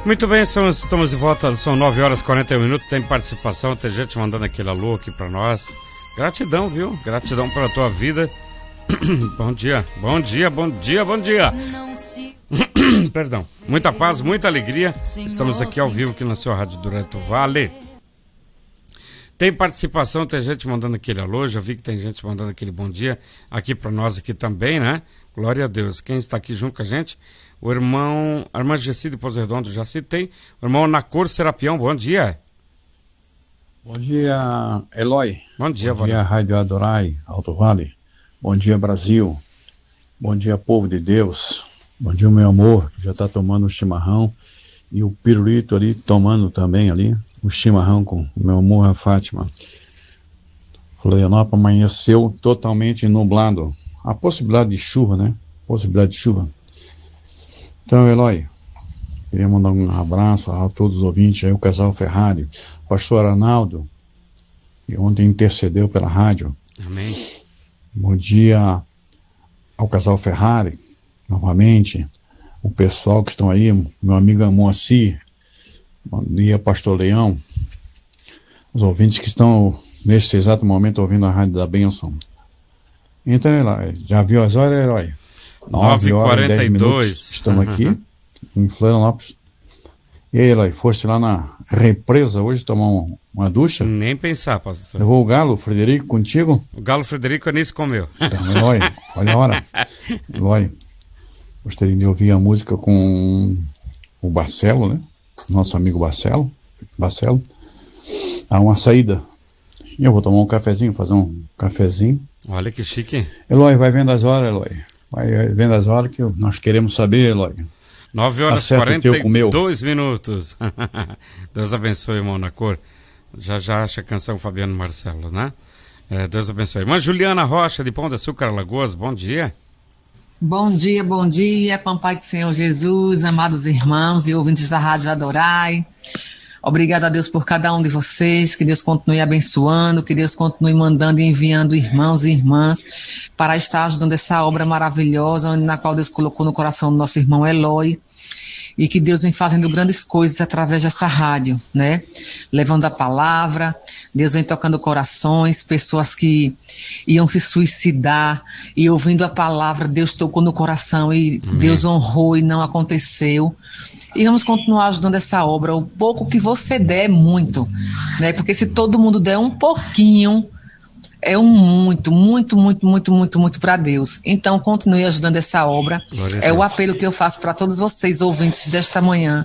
Muito bem, estamos de volta, são 9h41, tem participação, tem gente mandando aquele alô aqui pra nós. Gratidão, viu? Gratidão pela tua vida. Bom dia, bom dia, bom dia, bom dia. Perdão, muita paz, muita alegria. Estamos aqui ao vivo aqui na sua Rádio Durante o Vale. Tem participação, tem gente mandando aquele alô, já vi que tem gente mandando aquele bom dia aqui pra nós aqui também, né? Glória a Deus. Quem está aqui junto com a gente? O irmão, a irmã Gessi de Pouso Redondo, já citei. O irmão Nacor Serapião, bom dia. Bom dia, Eloy. Bom dia, Bom dia, Rádio Adorai, Alto Vale. Bom dia, Brasil. Bom dia, povo de Deus. Bom dia, meu amor, que já está tomando o chimarrão. E o pirulito ali, tomando também ali o chimarrão com o meu amor, a Fátima. Florianópolis amanheceu totalmente nublado. A possibilidade de chuva, né? Possibilidade de chuva. Então, Eloy, queria mandar um abraço a todos os ouvintes aí, o casal Ferrari, o pastor Arnaldo, que ontem intercedeu pela rádio. Amém. Bom dia ao casal Ferrari, novamente, o pessoal que estão aí, meu amigo Moacir, bom dia, pastor Leão, os ouvintes que estão nesse exato momento ouvindo a Rádio da Bênção. Então, Eloy, já viu as horas, Eloy? 9h42. Estamos aqui em Florianópolis. E aí, Eloy, foste lá na represa hoje tomar uma ducha? Nem pensar, pastor. Levou o Galo Frederico contigo? O Galo Frederico nem se comeu. Então, Eloy, olha a hora. Eloy, gostaria de ouvir a música com o Barcelo, né? Nosso amigo Barcelo. Há uma saída. E eu vou tomar um cafezinho, fazer um cafezinho. Olha que chique. Eloy, vai vendo as horas, Eloy. Vai vendo as horas que nós queremos saber, Eloy. 9h42. Deus abençoe, irmão Nacor. Já acha a canção Fabiano Marcelo, né? Deus abençoe. Irmã Juliana Rocha, de Pão de Açúcar, Alagoas, bom dia. Bom dia, com a paz do Senhor Jesus, amados irmãos e ouvintes da Rádio Adorai. Obrigada a Deus por cada um de vocês, que Deus continue abençoando, que Deus continue mandando e enviando irmãos e irmãs para estar ajudando essa obra maravilhosa, na qual Deus colocou no coração do nosso irmão Eloy, e que Deus vem fazendo grandes coisas através dessa rádio, né? Levando a palavra, Deus vem tocando corações, pessoas que iam se suicidar, e ouvindo a palavra, Deus tocou no coração e Amém. Deus honrou e não aconteceu. E vamos continuar ajudando essa obra. O pouco que você der é muito, né? Porque se todo mundo der um pouquinho, é um muito para Deus. Então, continue ajudando essa obra. É o apelo que eu faço para todos vocês, ouvintes desta manhã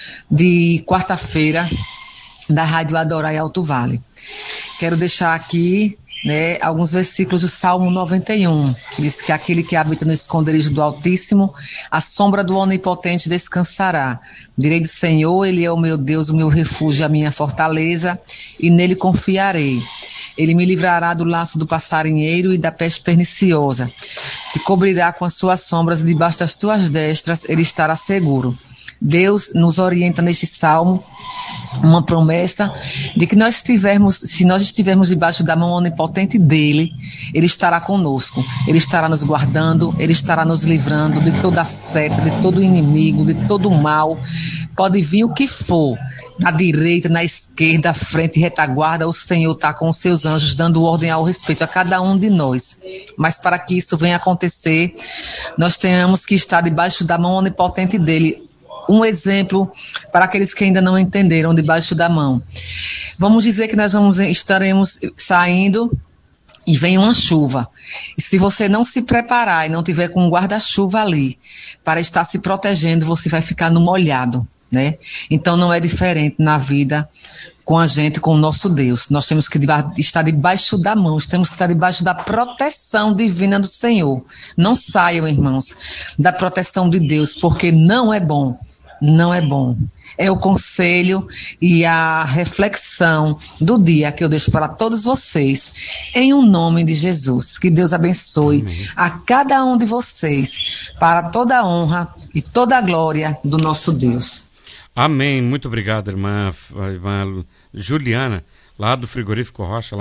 de quarta-feira da Rádio Adorai Alto Vale. Quero deixar aqui, né, alguns versículos do Salmo 91, que diz que aquele que habita no esconderijo do Altíssimo, a sombra do Onipotente descansará. Direi do Senhor, Ele é o meu Deus, o meu refúgio, a minha fortaleza, e nele confiarei. Ele me livrará do laço do passarinheiro e da peste perniciosa. Te cobrirá com as suas sombras e debaixo das tuas destras ele estará seguro. Deus nos orienta neste salmo uma promessa de que se nós estivermos debaixo da mão onipotente dele, ele estará conosco, ele estará nos guardando, ele estará nos livrando de toda seta, de todo inimigo, de todo mal. Pode vir o que for, na direita, na esquerda, frente, retaguarda, o Senhor está com os seus anjos dando ordem ao respeito a cada um de nós. Mas para que isso venha acontecer, nós temos que estar debaixo da mão onipotente dele. Um exemplo para aqueles que ainda não entenderam, debaixo da mão. Vamos dizer que nós estaremos saindo e vem uma chuva. E se você não se preparar e não tiver com um guarda-chuva ali para estar se protegendo, você vai ficar no molhado, né? Então não é diferente na vida com a gente, com o nosso Deus. Nós temos que estar debaixo da mão, temos que estar debaixo da proteção divina do Senhor. Não saiam, irmãos, da proteção de Deus, porque não é bom. Não é bom. É o conselho e a reflexão do dia que eu deixo para todos vocês, em um nome de Jesus. Que Deus abençoe Amém. A cada um de vocês, para toda a honra e toda a glória do nosso Deus. Amém. Muito obrigado, irmã Juliana, lá do Frigorífico Rocha.